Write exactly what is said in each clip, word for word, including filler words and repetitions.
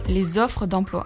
les offres d'emploi.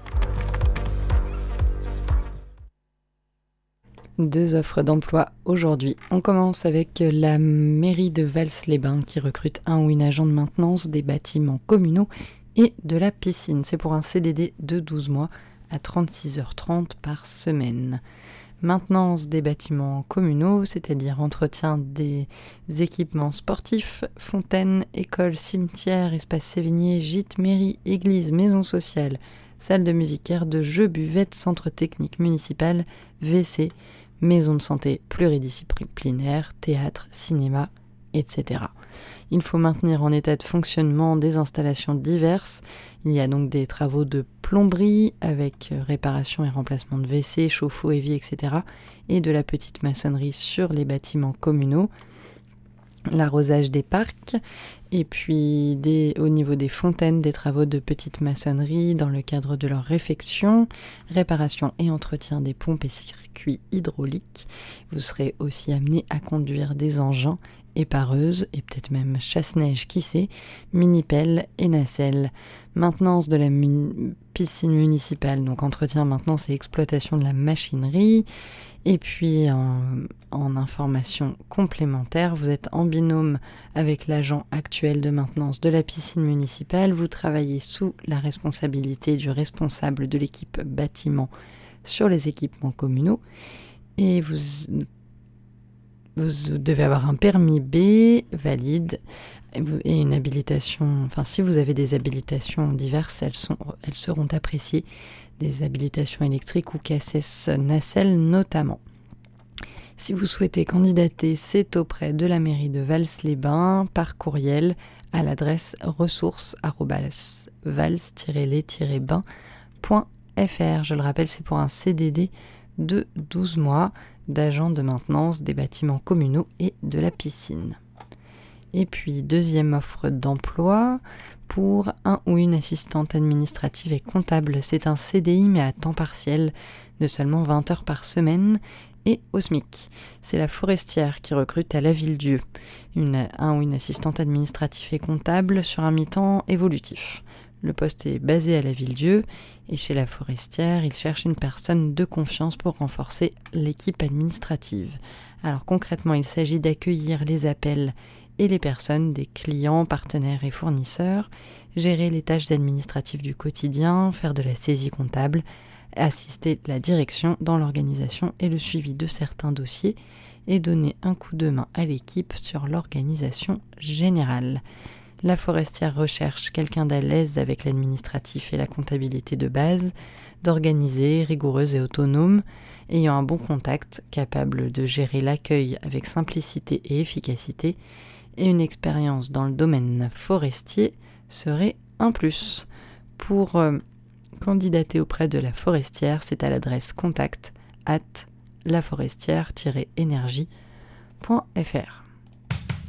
Deux offres d'emploi aujourd'hui. On commence avec la mairie de Vals-les-Bains qui recrute un ou une agent de maintenance des bâtiments communaux et de la piscine. C'est pour un C D D de douze mois à trente-six heures trente par semaine. Maintenance des bâtiments communaux, c'est-à-dire entretien des équipements sportifs, fontaines, écoles, cimetières, espaces sévigniers, gîtes, mairies, églises, maisons sociales, salles de musique, aires de jeux, buvettes, centre technique municipal, W C, maison de santé pluridisciplinaire, théâtre, cinéma, et cetera. Il faut maintenir en état de fonctionnement des installations diverses. Il y a donc des travaux de plomberie avec réparation et remplacement de W C, chauffe-eau, évier, et cetera. Et de la petite maçonnerie sur les bâtiments communaux. L'arrosage des parcs et puis des, au niveau des fontaines, des travaux de petite maçonnerie dans le cadre de leur réfection, réparation et entretien des pompes et circuits hydrauliques. Vous serez aussi amené à conduire des engins, épareuses et peut-être même chasse-neige, qui sait, mini-pelles et nacelles. Maintenance de la mu- piscine municipale, donc entretien, maintenance et exploitation de la machinerie. Et puis en, en information complémentaire, vous êtes en binôme avec l'agent actuel de maintenance de la piscine municipale. Vous travaillez sous la responsabilité du responsable de l'équipe bâtiment sur les équipements communaux. Et vous, vous devez avoir un permis B valide et une habilitation. Enfin, si vous avez des habilitations diverses, elles, sont, elles seront appréciées. Des habilitations électriques ou cassettes nacelles notamment. Si vous souhaitez candidater, c'est auprès de la mairie de Vals-les-Bains par courriel à l'adresse ressources arobase vals tiret les tiret bains point f r. Je le rappelle, c'est pour un C D D de douze mois d'agent de maintenance des bâtiments communaux et de la piscine. Et puis, deuxième offre d'emploi pour un ou une assistante administrative et comptable. C'est un C D I mais à temps partiel de seulement vingt heures par semaine et au SMIC. C'est la Forestière qui recrute à la Ville-Dieu une, un ou une assistante administrative et comptable sur un mi-temps évolutif. Le poste est basé à la Ville-Dieu et chez la Forestière, il cherche une personne de confiance pour renforcer l'équipe administrative. Alors concrètement, il s'agit d'accueillir les appels et les personnes des clients, partenaires et fournisseurs, gérer les tâches administratives du quotidien, faire de la saisie comptable, assister la direction dans l'organisation et le suivi de certains dossiers et donner un coup de main à l'équipe sur l'organisation générale. La Forestière recherche quelqu'un d'à l'aise avec l'administratif et la comptabilité de base, d'organisé, rigoureuse et autonome, ayant un bon contact, capable de gérer l'accueil avec simplicité et efficacité, et une expérience dans le domaine forestier serait un plus. Pour euh, candidater auprès de la Forestière, c'est à l'adresse contact arobase laforestière tiret énergie point f r.